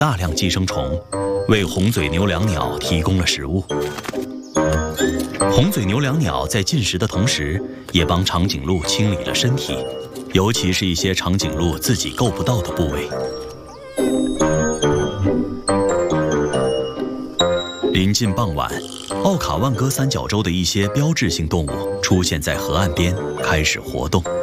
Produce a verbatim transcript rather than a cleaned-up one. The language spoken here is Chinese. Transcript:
大量寄生虫，为红嘴牛椋鸟提供了食物。红嘴牛椋鸟在进食的同时，也帮长颈鹿清理了身体，尤其是一些长颈鹿自己够不到的部位。临近傍晚，奥卡万戈三角洲的一些标志性动物出现在河岸边，开始活动。